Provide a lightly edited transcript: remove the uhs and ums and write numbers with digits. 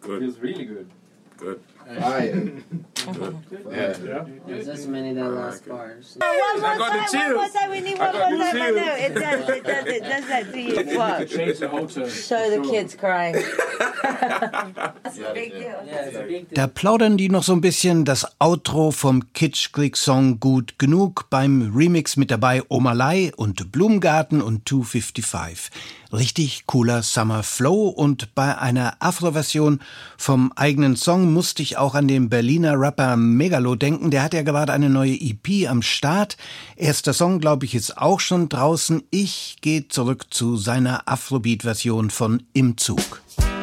Good. Feels really good. Good. Fire. Yeah. There's just many that last bars. I got the chills. One more time, we need one more time. I know, it does that to you. What? Change the whole tune. Show the kids crying. That's a big deal. Yeah, it's a big deal. Da plaudern die noch so ein bisschen das Outro vom Kitschkrieg-Song Gut genug. Beim Remix mit dabei Omalai und Blumengarten und 255. Richtig cooler Summer Flow, und bei einer Afro-Version vom eigenen Song musste ich auch an den Berliner Rapper Megalo denken. Der hat ja gerade eine neue EP am Start. Erster Song, glaube ich, ist auch schon draußen. Ich gehe zurück zu seiner Afrobeat-Version von Im Zug.